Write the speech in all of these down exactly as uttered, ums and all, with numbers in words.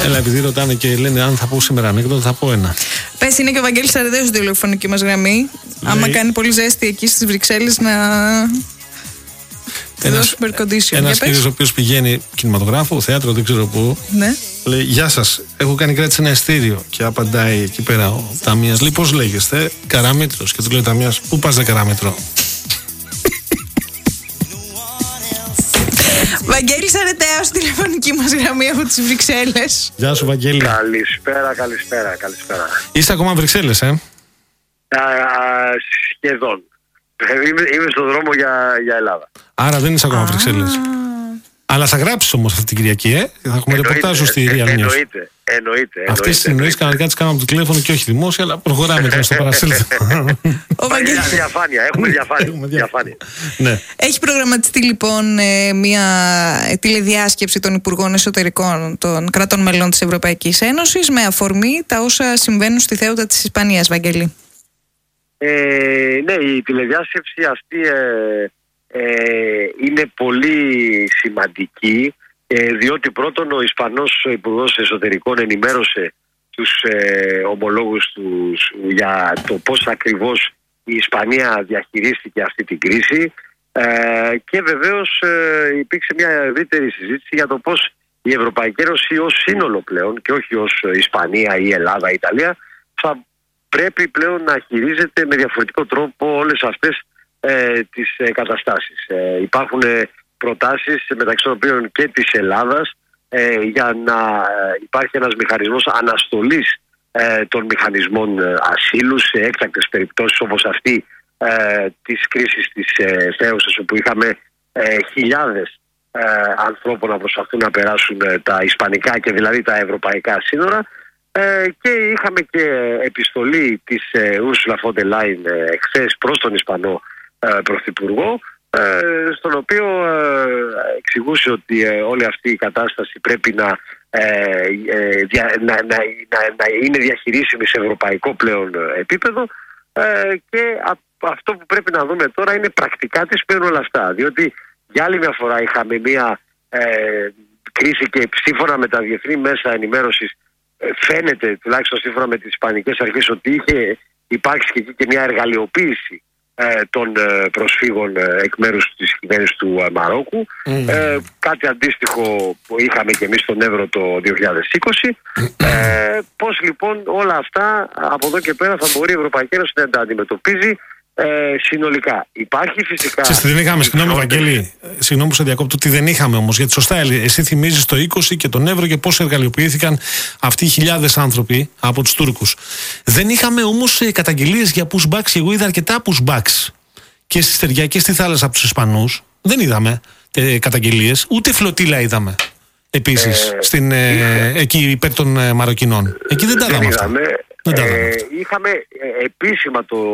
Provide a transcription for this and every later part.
Έλα, επειδή ρωτάνε και λένε αν θα πω σήμερα ανέκδοτο, θα πω ένα. Πες, είναι και ο Βαγγέλης Αρεδέος στη τηλεφωνική μας γραμμή. Λέει... Άμα κάνει πολύ ζέστη εκεί στις Βρυξέλλες να... Ένας, ένας κύριος ο οποίος πηγαίνει κινηματογράφο, θέατρο, δεν ξέρω πού. Ναι. Λέει, γεια σας, έχω κάνει κράτηση ένα ειστήριο. Και απαντάει εκεί πέρα ο ταμείας, λέει, πώς λέγεστε? Καράμετρος. Και του λέει ο ταμείας, πού πας δε Καράμετρο? Βαγγέλης Αρετέος στη τηλεφωνική μας γραμμή από τις Βρυξέλλες. Γεια σου, Βαγγέλη. Καλησπέρα, καλησπέρα, καλησπέρα. Είστε ακόμα Βρυξέλλες, ε? Α, α, σχεδόν. Είμαι, είμαι στον δρόμο για, για Ελλάδα. Άρα δεν είσαι ακόμα ah. Βρυξέλλες. Αλλά θα γράψεις όμως αυτή την Κυριακή, ε? Θα έχουμε ρεπορτάζ στη Real News. Εννοείται, εννοείται. Αυτές τις συνεννοήσεις κανονικά τις κάναμε από το τηλέφωνο και όχι δημόσια, αλλά προχωράμε τώρα στο παρασύλλητο. Διαφάνεια, έχουμε διαφάνεια. διαφάνεια. Ναι. Έχει προγραμματιστεί λοιπόν μια τηλεδιάσκεψη των Υπουργών Εσωτερικών των κρατών μελών της Ευρωπαϊκής Ένωσης με αφορμή τα όσα συμβαίνουν στη Θέουτα της Ισπανίας, Βαγγέλη. Ε, ναι, η τηλεδιάσκεψη αυτή ε, ε, είναι πολύ σημαντική, ε, διότι πρώτον ο Ισπανός Υπουργός Εσωτερικών ενημέρωσε τους ε, ομολόγους τους για το πώς ακριβώς η Ισπανία διαχειρίστηκε αυτή την κρίση, ε, και βεβαίως ε, υπήρξε μια ευρύτερη συζήτηση για το πώς η Ευρωπαϊκή Ένωση ως σύνολο πλέον και όχι ως Ισπανία ή Ελλάδα ή Ιταλία θα πρέπει πλέον να χειρίζεται με διαφορετικό τρόπο όλες αυτές ε, τις ε, καταστάσεις. Ε, υπάρχουν ε, προτάσεις μεταξύ των οποίων και της Ελλάδας ε, για να ε, υπάρχει ένας μηχανισμός αναστολής ε, των μηχανισμών ε, ασύλου σε έκτακτες περιπτώσεις όπως αυτή ε, της κρίσης της ε, Θέουσας, όπου είχαμε ε, χιλιάδες ε, ανθρώπων να προσπαθούν να περάσουν ε, τα ισπανικά και δηλαδή τα ευρωπαϊκά σύνορα. Ε, και είχαμε και επιστολή της ε, Ursula von der Leyen ε, εχθές προς τον Ισπανό ε, Πρωθυπουργό, ε, στον οποίο ε, εξηγούσε ότι ε, όλη αυτή η κατάσταση πρέπει να, ε, ε, δια, να, να, να, να είναι διαχειρίσιμη σε ευρωπαϊκό πλέον επίπεδο, ε, και α, αυτό που πρέπει να δούμε τώρα είναι πρακτικά τι σημαίνουν όλα αυτά, διότι για άλλη μια φορά είχαμε μια ε, κρίση και σύμφωνα με τα διεθνή μέσα ενημέρωσης φαίνεται, τουλάχιστον σύμφωνα με τις ισπανικές αρχές, ότι είχε υπάρξει και εκεί και μια εργαλειοποίηση ε, των ε, προσφύγων ε, εκ μέρους της κυβέρνησης του ε, Μαρόκου. Mm. Ε, κάτι αντίστοιχο που είχαμε και εμείς στον Εύρο το δύο χιλιάδες είκοσι. Ε, πώς λοιπόν όλα αυτά από εδώ και πέρα θα μπορεί η Ευρωπαϊκή Ένωση να τα αντιμετωπίζει Ε, συνολικά. Υπάρχει φυσικά. Ξέρετε, δεν είχαμε, συγγνώμη Βαγγέλη, συγγνώμη που σε διακόπτω, ότι δεν είχαμε όμως. Γιατί σωστά εσύ θυμίζεις το είκοσι και τον Εύρο και πώς εργαλειοποιήθηκαν αυτοί οι χιλιάδες άνθρωποι από τους Τούρκους. Δεν είχαμε όμως καταγγελίες για pushbacks. Εγώ είδα αρκετά pushbacks και στη στεριά και στη θάλασσα από τους Ισπανούς. Δεν είδαμε ε, καταγγελίες, ούτε φλωτήλα είδαμε. Επίσης, ε, στην, ε, εκεί υπέρ των ε, Μαροκινών. Εκεί δεν τα είδαμε αυτά. Ε, είχαμε ε, επίσημα το.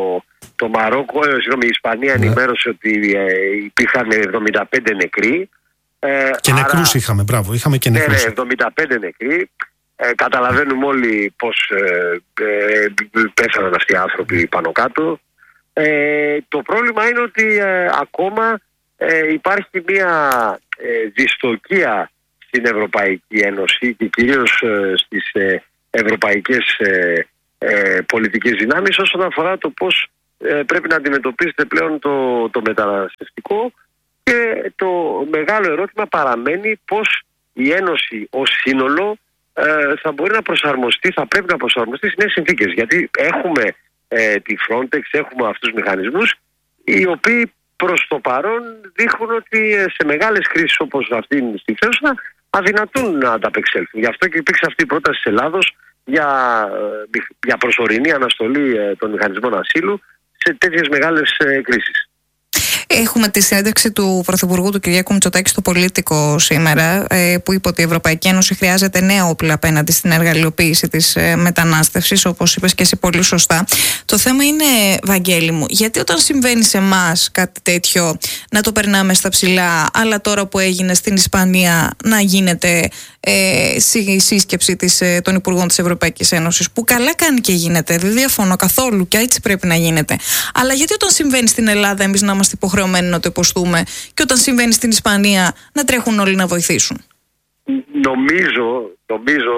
Το Μαρόκο, ε, συγγνώμη, η Ισπανία ναι. ενημέρωσε ότι ε, υπήρχαν εβδομήντα πέντε νεκροί. Ε, και νεκρούς είχαμε, μπράβο, είχαμε και νεκρούς. Ναι, ναι, εβδομήντα πέντε νεκροί. Ε, καταλαβαίνουμε όλοι πώς ε, ε, πέθαναν αυτοί οι άνθρωποι πάνω κάτω. Ε, το πρόβλημα είναι ότι ε, ακόμα ε, υπάρχει μια ε, δυστοκία στην Ευρωπαϊκή Ένωση και κυρίως ε, στις ε, ευρωπαϊκές ε, ε, πολιτικές δυνάμεις όσον αφορά το πώς πρέπει να αντιμετωπίσετε πλέον το, το μεταναστευτικό, και το μεγάλο ερώτημα παραμένει πώς η Ένωση ως σύνολο ε, θα μπορεί να προσαρμοστεί, θα πρέπει να προσαρμοστεί στις νέες συνθήκες, γιατί έχουμε ε, τη Frontex, έχουμε αυτούς τους μηχανισμούς οι οποίοι προς το παρόν δείχνουν ότι σε μεγάλες κρίσεις όπως αυτή στη Θέουσα αδυνατούν να ανταπεξέλθουν. Γι' αυτό και υπήρξε αυτή η πρόταση της Ελλάδος για, για προσωρινή αναστολή ε, των μηχανισμών ασύλου σε τέτοιες μεγάλες ε, κρίσεις. Έχουμε τη συνέντευξη του Πρωθυπουργού του Κυριάκου Μητσοτάκη στο Πολίτικο σήμερα, ε, που είπε ότι η Ευρωπαϊκή Ένωση χρειάζεται νέα όπλα απέναντι στην εργαλειοποίηση της ε, μετανάστευσης, όπως είπες και εσύ πολύ σωστά. Το θέμα είναι, Βαγγέλη μου, γιατί όταν συμβαίνει σε εμάς κάτι τέτοιο να το περνάμε στα ψηλά, αλλά τώρα που έγινε στην Ισπανία να γίνεται ε, σύσκεψη της, ε, των Υπουργών της Ευρωπαϊκής Ένωσης, που καλά κάνει και γίνεται, δεν διαφωνώ καθόλου και έτσι πρέπει να γίνεται. Αλλά γιατί όταν συμβαίνει στην Ελλάδα εμείς να είμαστε υποχρεωμένοι να το υποστούμε, και όταν συμβαίνει στην Ισπανία να τρέχουν όλοι να βοηθήσουν? νομίζω, νομίζω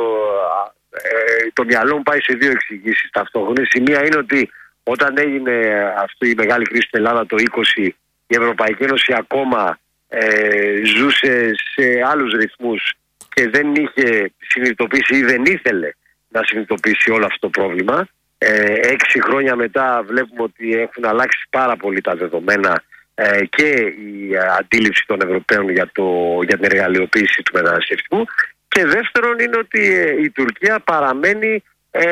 ε, το μυαλό μου πάει σε δύο εξηγήσεις ταυτόχρονα. Η μία είναι ότι όταν έγινε αυτή η μεγάλη κρίση στην Ελλάδα το είκοσι, η Ευρωπαϊκή Ένωση ακόμα ε, ζούσε σε άλλους ρυθμούς και δεν είχε συνειδητοποιήσει ή δεν ήθελε να συνειδητοποιήσει όλο αυτό το πρόβλημα. Ε, έξι χρόνια μετά βλέπουμε ότι έχουν αλλάξει πάρα πολύ τα δεδομένα ε, και η αντίληψη των Ευρωπαίων για, το, για την εργαλειοποίηση του μεταναστευτικού. Και δεύτερον είναι ότι ε, η Τουρκία παραμένει ε,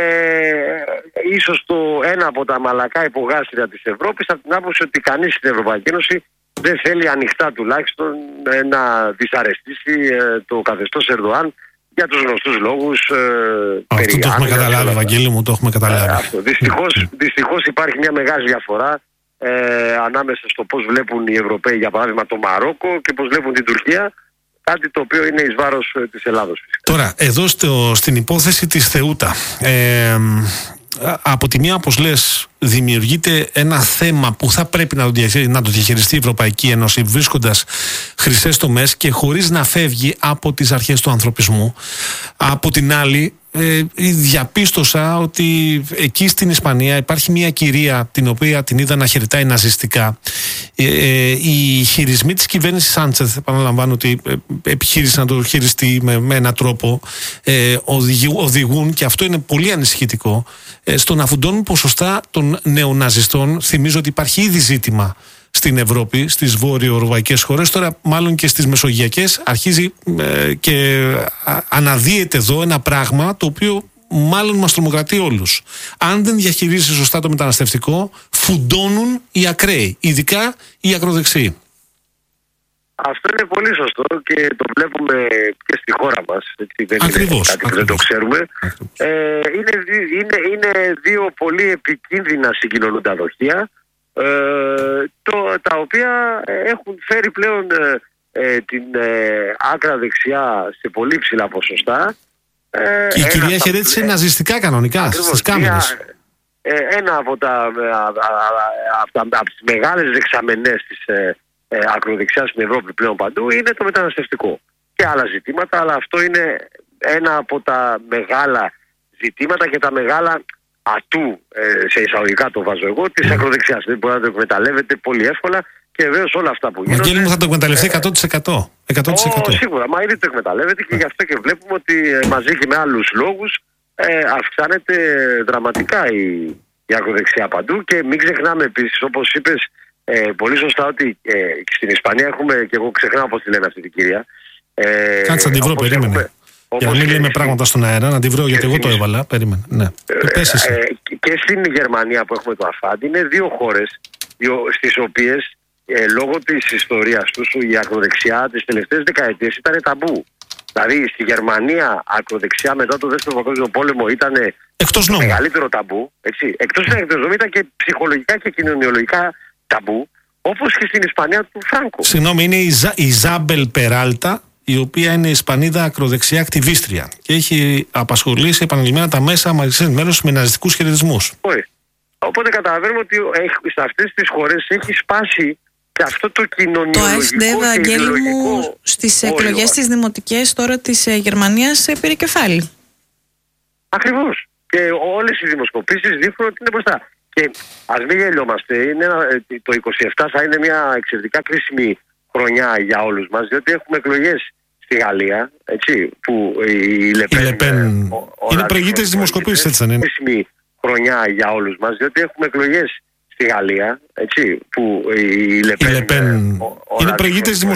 ίσως το ένα από τα μαλακά υπογάστρια της Ευρώπης, από την άποψη ότι κανείς στην Ευρωπαϊκή Ένωση δεν θέλει ανοιχτά τουλάχιστον ε, να δυσαρεστήσει ε, το καθεστώς Ερντοάν για τους γνωστούς λόγους. Ε, αυτό το έχουμε καταλάβει, Ευαγγέλη μου, το έχουμε καταλάβει. Ε, δυστυχώς, δυστυχώς υπάρχει μια μεγάλη διαφορά ε, ανάμεσα στο πώς βλέπουν οι Ευρωπαίοι, για παράδειγμα, το Μαρόκο και πώς βλέπουν την Τουρκία. Κάτι το οποίο είναι εις βάρος ε, της Ελλάδος. Τώρα, εδώ στο, στην υπόθεση της Θεούτα, ε, από τη μία, όπως λες, δημιουργείται ένα θέμα που θα πρέπει να το, να το διαχειριστεί η Ευρωπαϊκή Ένωση, βρίσκοντας χρυσές τομές και χωρίς να φεύγει από τις αρχές του ανθρωπισμού. Από την άλλη, ε, διαπίστωσα ότι εκεί στην Ισπανία υπάρχει μια κυρία την οποία την είδα να χαιρετάει ναζιστικά. Ε, ε, οι χειρισμοί της κυβέρνησης Σάντσεθ, επαναλαμβάνω ότι ε, επιχείρησε να το χειριστεί με, με έναν τρόπο, ε, οδηγούν, οδηγούν, και αυτό είναι πολύ ανησυχητικό, ε, στο να φουντώνουν ποσοστά των νεοναζιστών. Θυμίζω ότι υπάρχει ήδη ζήτημα στην Ευρώπη, στις βόρειο-ευρωπαϊκές χώρες, τώρα μάλλον και στις μεσογειακές αρχίζει ε, και αναδύεται εδώ ένα πράγμα το οποίο μάλλον μας τρομοκρατεί όλους. Αν δεν διαχειρίζεσαι σωστά το μεταναστευτικό, φουντώνουν οι ακραίοι, ειδικά οι ακροδεξιοί. Αυτό είναι πολύ σωστό και το βλέπουμε και στη χώρα μας. Έτσι, δεν ακριβώς, είναι κάτι που ακριβώς. δεν το ξέρουμε. Ε, είναι, είναι, είναι δύο πολύ επικίνδυνα συγκοινωνούντα δοχεία, ε, το, τα οποία έχουν φέρει πλέον ε, την ε, άκρα δεξιά σε πολύ ψηλά ποσοστά. Ε, η κυρία χαιρέτησε ε, ναζιστικά κανονικά ακριβώς, στις κάμερες. Ε, ένα από, τα, από, τα, από τις μεγάλες δεξαμενές της ε, ε, ακροδεξιάς στην Ευρώπη πλέον παντού είναι το μεταναστευτικό. Και άλλα ζητήματα, αλλά αυτό είναι ένα από τα μεγάλα ζητήματα και τα μεγάλα ατού, ε, σε εισαγωγικά το βάζω εγώ, της mm. ακροδεξιάς. Δεν μπορεί να το εκμεταλλεύεται πολύ εύκολα και βεβαίως όλα αυτά που γίνονται. Βαγγέλη μου, θα το εκμεταλλευτεί εκατό τοις εκατό. εκατό τοις εκατό. Oh, σίγουρα, μα ήδη το εκμεταλλεύεται και γι' αυτό και βλέπουμε ότι ε, μαζί και με άλλους λόγους ε, αυξάνεται δραματικά η, η ακροδεξιά παντού. Και μην ξεχνάμε επίσης, όπως είπες ε, πολύ σωστά, ότι ε, στην Ισπανία έχουμε, και εγώ ξεχνάω πώς τη λένε αυτή την κυρία. Ε, Κάτσε να τη βρω, περίμενε. Έχουμε, για να μην λέμε πράγματα στον αέρα, να τη βρω, γιατί εγώ το έβαλα. Περίμενε. Ναι. Ε, ε, και στην Γερμανία που έχουμε το Αφάντ, είναι δύο χώρες στις οποίες ε, λόγω της ιστορίας τους η ακροδεξιά τις τελευταίες δεκαετίες ήταν ταμπού. Δηλαδή στη Γερμανία ακροδεξιά μετά το δεύτερο παγκόσμιο πόλεμο ήταν το μεγαλύτερο ταμπού. Έτσι. Εκτός να εκτός ήταν και ψυχολογικά και κοινωνιολογικά ταμπού, όπως και στην Ισπανία του Φράνκο. Συγγνώμη, είναι η, Ζα, η Ζάμπελ Περάλτα, η οποία είναι Ισπανίδα ακροδεξιά ακτιβίστρια και έχει απασχολήσει επανειλημμένα τα μέσα μαζικής ενημέρωσης με ναζιστικούς χαιρετισμούς. Οπότε καταλαβαίνουμε ότι σε αυτές τις χώρες έχει σπάσει και αυτό το κοινωνιολογικό. Το ΑΕΦΔ, Ευαγγέλη μου, στις εκλογές της δημοτικές τώρα της Γερμανίας πήρε κεφάλι. Ακριβώς. Και όλες οι δημοσκοπήσεις δείχνουν ότι είναι μπροστά. Και ας μην γελιόμαστε, είναι ένα, το είκοσι επτά θα είναι μια εξαιρετικά κρίσιμη χρονιά για όλους μας, διότι έχουμε εκλογές στη Γαλλία, έτσι, που η Λεπέν... Λεπέν... είναι προηγείται δημοσκοπήσεις, έτσι δεν είναι. Κρίσιμη χρονιά για όλους μας, διότι έχουμε εκλογές στη Γαλλία, έτσι, που η Λεπέν... Η Λεπέν... είναι προηγείται δημοσκοπήσεις.